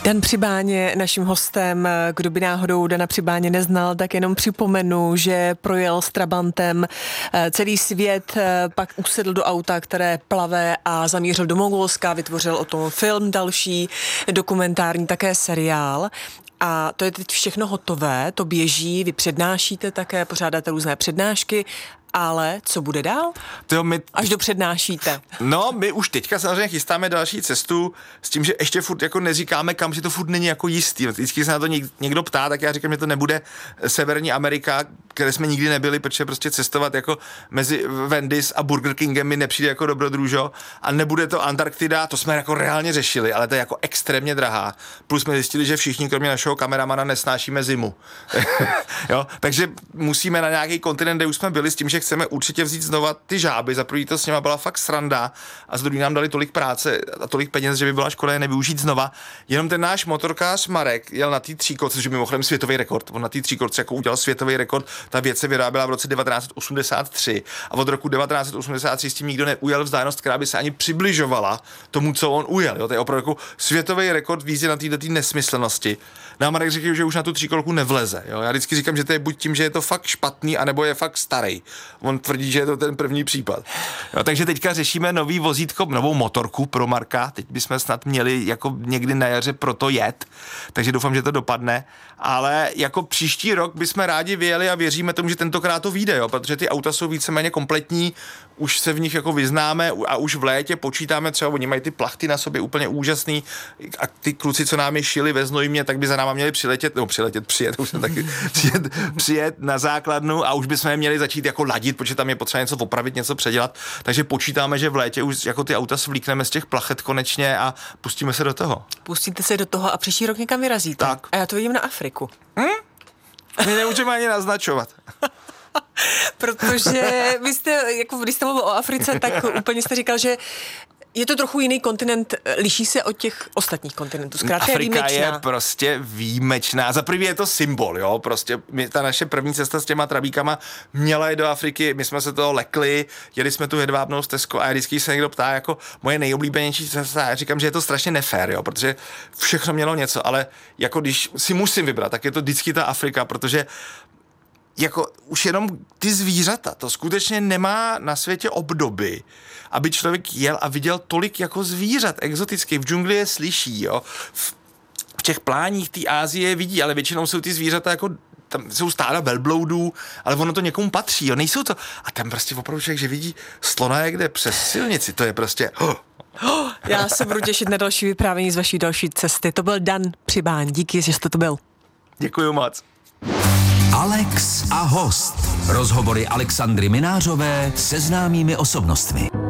Dan Přibáň je naším hostem. Kdo by náhodou Dana Přibáně neznal, tak jenom připomenu, že projel s Trabantem celý svět, pak usedl do auta, které plave a zamířil do Mongolska, vytvořil o tom film další, dokumentární také seriál. A to je teď všechno hotové, to běží, vy přednášíte také, pořádáte různé přednášky, ale co bude dál? Až dopřednášíte. No, my už teďka samozřejmě chystáme další cestu s tím, že ještě furt jako neříkáme kam, že to furt není jako jistý. Vždycky se na to někdo ptá, tak já říkám, že to nebude Severní Amerika, které jsme nikdy nebyli, protože prostě cestovat jako mezi Wendy's a Burger Kingem mi nepřijde jako dobrodružo, a nebude to Antarktida, to jsme jako reálně řešili, ale to je jako extrémně drahá. Plus jsme zjistili, že všichni kromě našeho kameramana nesnášíme zimu. Jo? Takže musíme na nějaký kontinent, kde už jsme byli, s tím, že chceme určitě vzít znova ty žáby. Za první to s nima byla fakt sranda a za druhý nám dali tolik práce a tolik peněz, že by byla škoda je nevyužít znova. Jenom ten náš motorkář Marek jel na té tříkolce, což je mimochodem světový rekord. On na té tříkolce jako udělal světový rekord. Ta věc se vyráběla v roce 1983 a od roku 1983 s tím nikdo neujel vzdálenost, která by se ani přibližovala tomu, co on ujel. Jo? To je opravdu jako světový rekord v jízdě na této nesmyslnosti. No a Marek řekl, že už na tu tříkolku nevleze. Jo? Já vždycky říkám, že to je buď tím, že je to fakt špatný, anebo je fakt starý. On tvrdí, že je to ten první případ. Jo, takže teďka řešíme nový vozítko, novou motorku pro Marka. Teď bychom snad měli jako někdy na jaře proto jet, takže doufám, že to dopadne. Ale jako příští rok bychom rádi vyjeli a věříme tomu, že tentokrát to vyjde, jo, protože ty auta jsou víceméně kompletní, už se v nich jako vyznáme a už v létě počítáme, třeba oni mají ty plachty na sobě úplně úžasný a ty kluci, co nám je šili ve Znojmě, tak by za náma měli přijet na základnu a už bychom je měli začít jako ladit, protože tam je potřeba něco opravit, něco předělat. Takže počítáme, že v létě už jako ty auta svlíkneme z těch plachet konečně a pustíme se do toho. Pustíte se do toho a příští rok někam vyrazíte. Tak. A já to vidím na Afriku. My nemůžeme ani naznačovat. Protože vy jste, jako když jste mluvil o Africe, tak úplně jste říkal, že je to trochu jiný kontinent, liší se od těch ostatních kontinentů. Zkrátka Afrika je prostě výjimečná. Za první je to symbol, jo, prostě ta naše první cesta s těma trabíkama měla jít do Afriky, my jsme se toho lekli, jeli jsme tu hedvábnou stezku a vždycky se někdo ptá, jako moje nejoblíbenější cesta, já říkám, že je to strašně nefér, jo, protože všechno mělo něco, ale jako když si musím vybrat, tak je to vždycky ta Afrika, protože jako už jenom ty zvířata, to skutečně nemá na světě obdoby, aby člověk jel a viděl tolik jako zvířat exotických, v džungli je slyší, jo, v těch pláních té Asie je vidí, ale většinou jsou ty zvířata jako, tam jsou stáda velbloudů, ale ono to někomu patří, jo, nejsou to, a tam prostě opravdu člověk, že vidí slona někde přes silnici, to je prostě... Já se budu těšit na další vyprávění z vaší další cesty. To byl Dan Přibáň, díky, že jste to byl. Děkuju moc. Alex a host. Rozhovory Alexandry Minářové se známými osobnostmi.